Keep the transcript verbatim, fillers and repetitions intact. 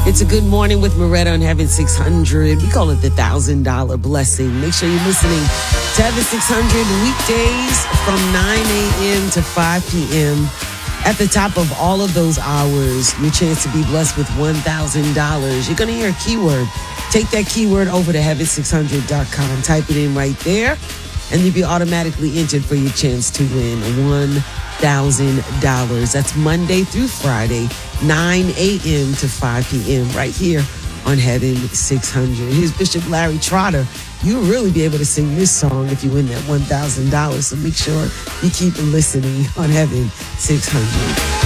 It's a good morning with Moretta on Heaven six hundred. We call it the one thousand dollar blessing. Make sure you're listening to Heaven six hundred weekdays from nine a.m. to five p.m. At the top of all of those hours, your chance to be blessed with one thousand dollars. You're going to hear a keyword. Take that keyword over to heaven six hundred dot com. Type it in right there, and you'll be automatically entered for your chance to win one thousand dollars. That's Monday through Friday, nine a.m. to five p.m. right here on Heaven six hundred. Here's Bishop Larry Trotter. You'll really be able to sing this song if you win that one thousand dollars. So make sure you keep listening on Heaven six hundred.